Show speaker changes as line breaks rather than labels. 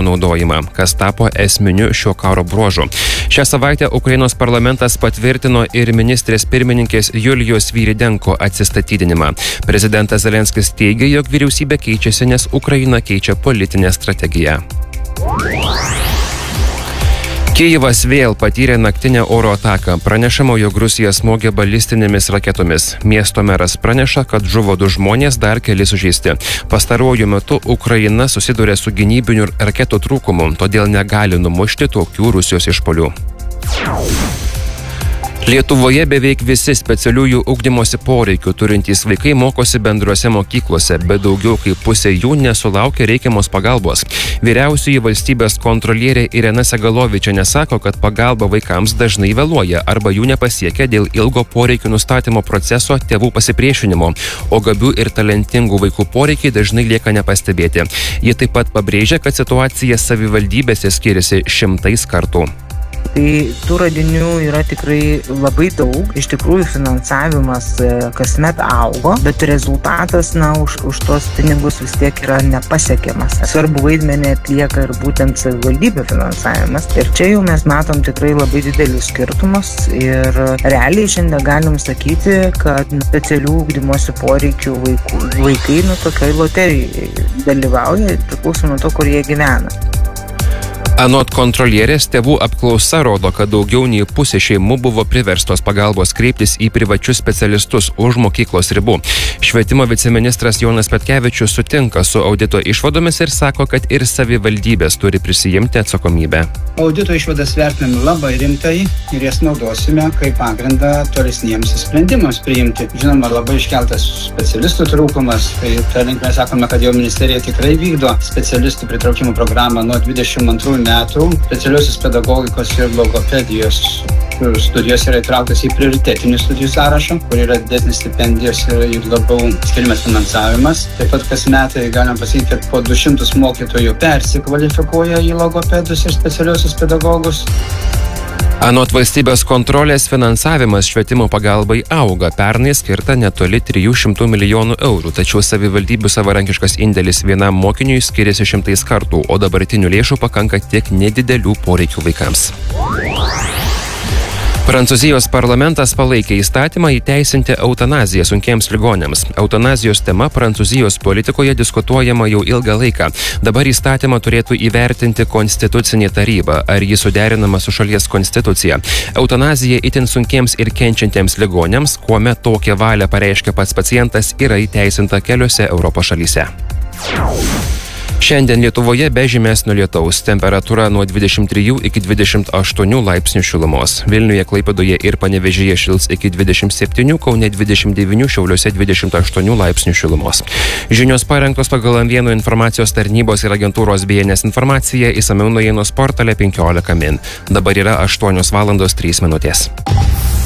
naudojimą, kas tapo esminiu šio karo bruožu. Šią savaitę Ukrainos parlamentas patvirtino ir ministrės pirmininkės Julijos Svyrydenko atsistatydinimą. Prezidentas Zelenskis teigia, jog vyriausybė keičiasi, nes Ukraina keičia politinę strategiją. Kijevas vėl patyrė naktinę oro ataką. Pranešama, jog Rusija smogė balistinėmis raketomis. Miesto meras praneša, kad žuvo 2 žmonės, dar keli sužeisti. Pastaruoju metu Ukraina susiduria su gynybinių raketų trūkumu, todėl negali numušti tokių Rusijos išpuolių. Lietuvoje beveik visi specialiųjų ugdymosi poreikių turintys vaikai mokosi bendrose mokyklose, bet daugiau kaip pusė jų nesulaukia reikiamos pagalbos. Vyriausioji valstybės kontrolierė Irena Segalovičienė sako, kad pagalba vaikams dažnai vėluoja arba jų nepasiekia dėl ilgo poreikių nustatymo proceso tėvų pasipriešinimo, o gabių ir talentingų vaikų poreikiai dažnai lieka nepastebėti. Ji taip pat pabrėžia, kad situacija savivaldybėse skiriasi 100 kartų.
Tai tų radinių yra tikrai labai daug. Iš tikrųjų finansavimas kasmet augo, bet rezultatas, už tos pinigus vis tiek yra nepasiekiamas. Svarbu vaidmenį atlieka ir būtent savivaldybių finansavimas. Ir čia jau mes matom tikrai labai didelius skirtumus. Ir realiai šiandien galim sakyti, kad specialių ugdymosi poreikių vaikai tokioj loterijai dalyvauja, priklauso nuo to, kur jie gyvena.
Anot kontrolierės, tėvų apklausa rodo, kad daugiau nei pusė šeimų buvo priverstos pagalbos kreiptis į privačius specialistus už mokyklos ribų. Švietimo viceministras Jonas Petkevičius sutinka su audito išvadomis ir sako, kad ir savivaldybės turi prisijimti atsakomybę.
Audito išvadas vertiname labai rimtai ir jas naudosime kaip pagrindą tolesniems sprendimams priimti. Žinoma, labai iškeltas specialistų trūkumas, tai ta linkme sakome, kad jau ministerija tikrai vykdo specialistų pritraukimo programą nuo 22 metų. Specialiosios pedagogikos ir logopedijos studijos yra įtrauktas į prioritetinių studijų sąrašą, kur yra didesnis stipendijos ir labiau skiriamas finansavimas. Taip pat kas metai galim pasakyti, kad po 200 mokytojų persikvalifikuoja į logopedus ir specialiosios pedagogus.
Anot valstybės kontrolės finansavimas švietimo pagalbai auga. Pernai skirta netoli 300 milijonų eurų, tačiau savivaldybių savarankiškas indėlis vienam mokiniui skiriasi 100 kartų, o dabartinių lėšų pakanka tik nedidelių poreikių vaikams. Prancūzijos parlamentas palaikė įstatymą įteisinti eutanaziją sunkiems ligoniams. Eutanazijos tema Prancūzijos politikoje diskutuojama jau ilgą laiką. Dabar įstatymą turėtų įvertinti Konstitucinė taryba, ar jis suderinama su šalies konstitucija. Eutanazija itin sunkiems ir kenčiantiems ligoniams, kuomet tokią valią pareiškia pats pacientas, yra įteisinta keliose Europos šalyse. Šiandien Lietuvoje be žymesnio lietaus, temperatūra nuo 23 iki 28 laipsnių šilumos. Vilniuje, Klaipėdoje ir Panevėžyje šils iki 27, Kaune 29, Šiauliuose 28 laipsnių šilumos. Žinios parengtos pagal M1 informacijos tarnybos ir agentūros BNS informaciją, išsamiau naujienų portale 15 min. Dabar yra 8 valandos 3 minutės.